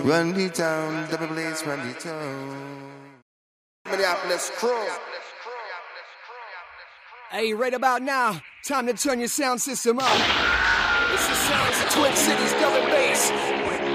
Run the town, double place, run the town. Minneapolis crew. Hey, right about now, time to turn your sound system up. It's the sounds of Twin Cities double bass.